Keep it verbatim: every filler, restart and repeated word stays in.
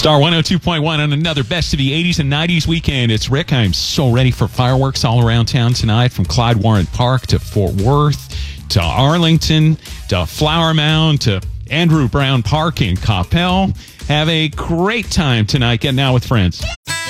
Star one oh two point one on another Best of the eighties and nineties weekend. It's Rick. I'm so ready for fireworks all around town tonight, from Clyde Warren Park to Fort Worth to Arlington to Flower Mound to Andrew Brown Park in Coppell. Have a great time tonight getting out with friends.